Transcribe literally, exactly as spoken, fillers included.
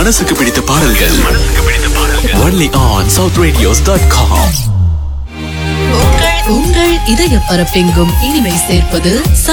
மனசுக்கு பிடித்த பாடல்கள் only on south radios dot com. உங்கள் இதய பரப்பெங்கும் இனிமை சேர்ப்பது